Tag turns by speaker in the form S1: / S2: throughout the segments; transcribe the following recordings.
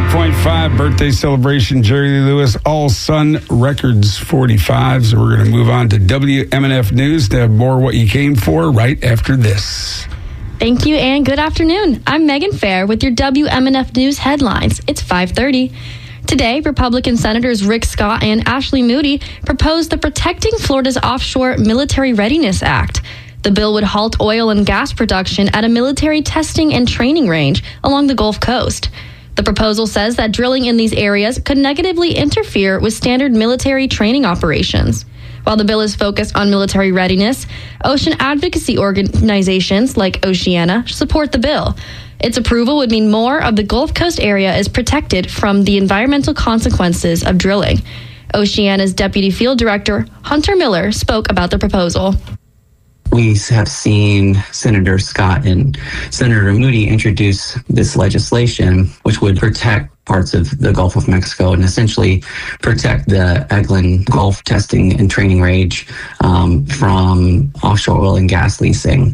S1: 88.5 birthday celebration, Jerry Lee Lewis, All Sun Records 45. So we're going to move on to WMNF News to have more What You Came For right after this.
S2: Thank you and good afternoon. I'm Megan Fair with your WMNF News headlines. It's 5:30. Today, Republican Senators Rick Scott and Ashley Moody proposed the Protecting Florida's Offshore Military Readiness Act. The bill would halt oil and gas production at a military testing and training range along the Gulf Coast. The proposal says that drilling in these areas could negatively interfere with standard military training operations. While the bill is focused on military readiness, ocean advocacy organizations like Oceana support the bill. Its approval would mean more of the Gulf Coast area is protected from the environmental consequences of drilling. Oceana's Deputy Field Director, Hunter Miller, spoke about the proposal.
S3: We have seen Senator Scott and Senator Moody introduce this legislation, which would protect parts of the Gulf of Mexico and essentially protect the Eglin Gulf testing and training range from offshore oil and gas leasing.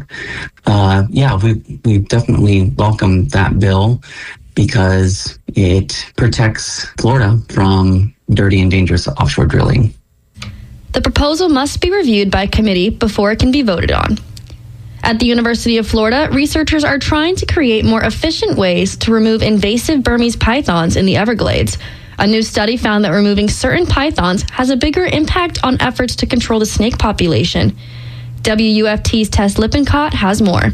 S3: We definitely welcome that bill because it protects Florida from dirty and dangerous offshore drilling.
S2: The proposal must be reviewed by committee before it can be voted on. At the University of Florida, researchers are trying to create more efficient ways to remove invasive Burmese pythons in the Everglades. A new study found that removing certain pythons has a bigger impact on efforts to control the snake population. WUFT's Tess Lippincott has more.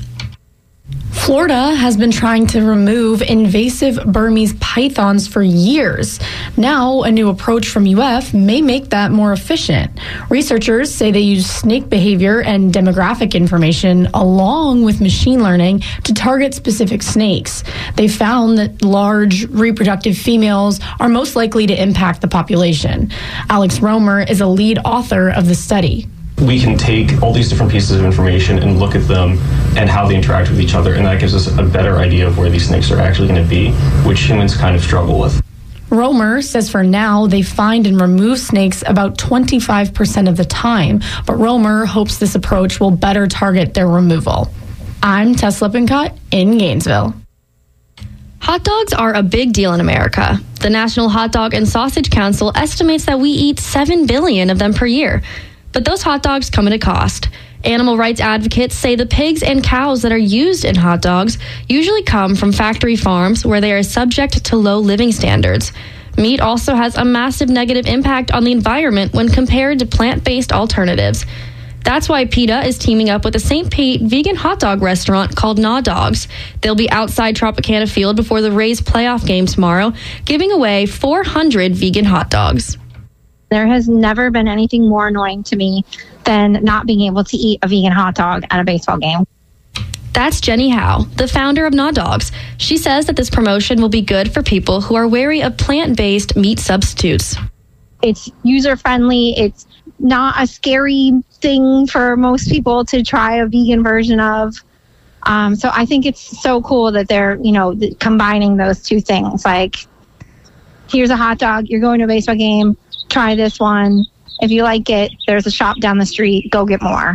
S4: Florida has been trying to remove invasive Burmese pythons for years. Now, a new approach from UF may make that more efficient. Researchers say they use snake behavior and demographic information along with machine learning to target specific snakes. They found that large reproductive females are most likely to impact the population. Alex Romer is a lead author of the study.
S5: We can take all these different pieces of information and look at them and how they interact with each other, and that gives us a better idea of where these snakes are actually going to be, which humans kind of struggle with.
S4: Romer says for now they find and remove snakes about 25% of the time, but Romer hopes this approach will better target their removal. I'm Tess Lippincott in Gainesville.
S2: Hot dogs are a big deal in America. The National Hot Dog and Sausage Council estimates that we eat 7 billion of them per year. But those hot dogs come at a cost. Animal rights advocates say the pigs and cows that are used in hot dogs usually come from factory farms where they are subject to low living standards. Meat also has a massive negative impact on the environment when compared to plant-based alternatives. That's why PETA is teaming up with a St. Pete vegan hot dog restaurant called Gnaw Dogs. They'll be outside Tropicana Field before the Rays playoff game tomorrow, giving away 400 vegan hot dogs.
S6: There has never been anything more annoying to me than not being able to eat a vegan hot dog at a baseball game.
S2: That's Jenny Howe, the founder of Gnaw Dogs. She says that this promotion will be good for people who are wary of plant-based meat substitutes.
S6: It's user-friendly. It's not a scary thing for most people to try a vegan version of. So I think it's so cool that they're, combining those two things. Like, here's a hot dog. You're going to a baseball game. Try this one. If you like it, there's a shop down the street. Go get more.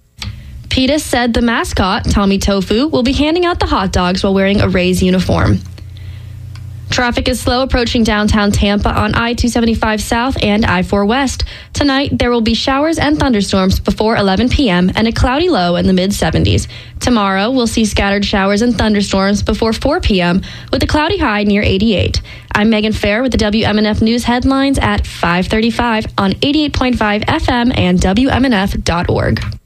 S2: PETA said the mascot, Tommy Tofu, will be handing out the hot dogs while wearing a Rays uniform. Traffic is slow approaching downtown Tampa on I-275 South and I-4 West. Tonight, there will be showers and thunderstorms before 11 p.m. and a cloudy low in the mid-70s. Tomorrow, we'll see scattered showers and thunderstorms before 4 p.m. with a cloudy high near 88. I'm Megan Fair with the WMNF News headlines at 5:35 on 88.5 FM and WMNF.org.